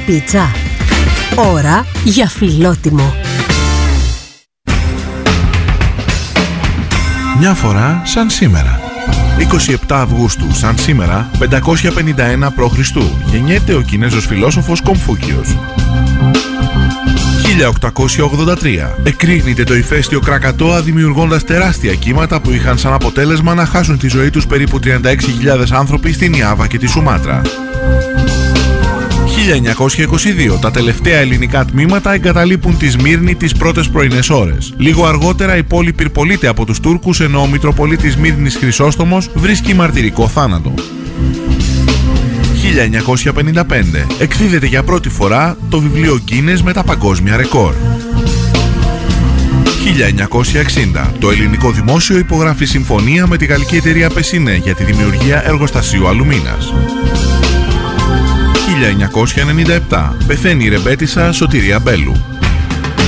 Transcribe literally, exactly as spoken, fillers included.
πίτσα. Ώρα για φιλότιμο. Μια φορά σαν σήμερα. είκοσι επτά Αυγούστου, σαν σήμερα, πεντακόσια πενήντα ένα π.Χ. γεννιέται ο Κινέζος φιλόσοφος Κομφούκιος. χίλια οκτακόσια ογδόντα τρία. Εκρήγνεται το ηφαίστειο Κρακατόα, δημιουργώντας τεράστια κύματα που είχαν σαν αποτέλεσμα να χάσουν τη ζωή τους περίπου τριάντα έξι χιλιάδες άνθρωποι στην Ιάβα και τη Σουμάτρα. χίλια εννιακόσια είκοσι δύο. Τα τελευταία ελληνικά τμήματα εγκαταλείπουν τη Σμύρνη τις πρώτες πρωινές ώρες. Λίγο αργότερα η πόλη πυρπολείται από τους Τούρκους, ενώ ο Μητροπολίτης Σμύρνης Χρυσόστομος βρίσκει μαρτυρικό θάνατο. χίλια εννιακόσια πενήντα πέντε. Εκδίδεται για πρώτη φορά το βιβλίο Γκίνες με τα παγκόσμια ρεκόρ. χίλια εννιακόσια εξήντα. Το ελληνικό δημόσιο υπογράφει συμφωνία με τη γαλλική εταιρεία Πεσίνε για τη δημιουργία εργοστασίου αλουμίνας. χίλια εννιακόσια ενενήντα επτά. Πεθαίνει η ρεμπέτισσα Σωτηρία Μπέλου.